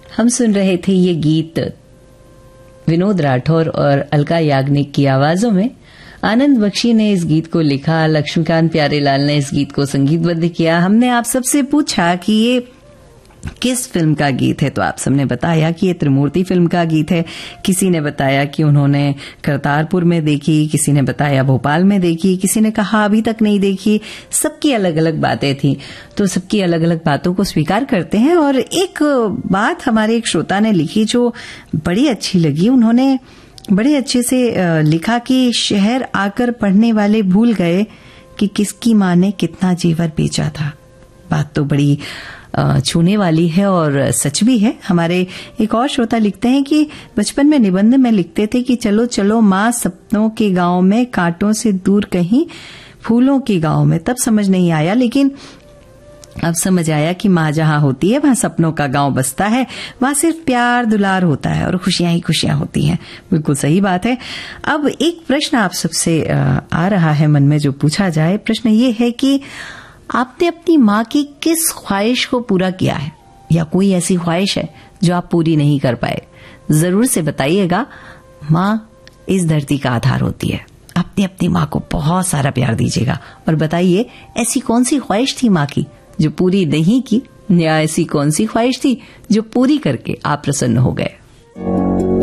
हम सुन रहे थे ये गीत विनोद राठौर और अलका याग्निक की आवाजों में। आनंद बख्शी ने इस गीत को लिखा, लक्ष्मीकांत प्यारेलाल ने इस गीत को संगीतबद्ध किया। हमने आप सबसे पूछा कि ये किस फिल्म का गीत है, तो आप सबने बताया कि ये त्रिमूर्ति फिल्म का गीत है। किसी ने बताया कि उन्होंने करतारपुर में देखी, किसी ने बताया भोपाल में देखी, किसी ने कहा अभी तक नहीं देखी। सबकी अलग अलग बातें थी, तो सबकी अलग अलग बातों को स्वीकार करते हैं। और एक बात हमारे एक श्रोता ने लिखी जो बड़ी अच्छी लगी। उन्होंने बड़े अच्छे से लिखा कि शहर आकर पढ़ने वाले भूल गए कि किसकी माँ ने कितना जेवर बेचा था। बात तो बड़ी छूने वाली है और सच भी है। हमारे एक और श्रोता लिखते हैं कि बचपन में निबंध में लिखते थे कि चलो चलो माँ सपनों के गांव में, कांटों से दूर कहीं फूलों के गांव में। तब समझ नहीं आया, लेकिन अब समझ आया कि माँ जहां होती है वहां सपनों का गांव बसता है। वहां सिर्फ प्यार दुलार होता है और खुशियां ही खुशियां होती हैं। बिल्कुल सही बात है। अब एक प्रश्न आप सबसे आ रहा है मन में जो पूछा जाए। प्रश्न ये है कि आपने अपनी माँ की किस ख्वाहिश को पूरा किया है, या कोई ऐसी ख्वाहिश है जो आप पूरी नहीं कर पाए? जरूर से बताइएगा। माँ इस धरती का आधार होती है। अपनी माँ को बहुत सारा प्यार दीजिएगा और बताइए ऐसी कौन सी ख्वाहिश थी माँ की जो पूरी नहीं की, या ऐसी कौन सी ख्वाहिश थी जो पूरी करके आप प्रसन्न हो गए।